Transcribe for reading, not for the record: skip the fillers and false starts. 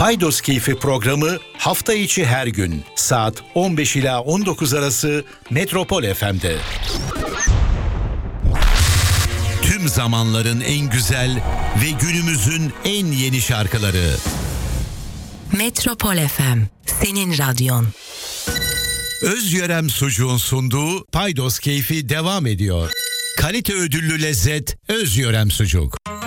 Paydos Keyfi programı hafta içi her gün saat 15 ila 19 arası Metropol FM'de. Tüm zamanların en güzel ve günümüzün en yeni şarkıları. Metropol FM, senin radyon. Özyörem Sucuğun sunduğu Paydos Keyfi devam ediyor. Kalite ödüllü lezzet Özyörem Sucuk.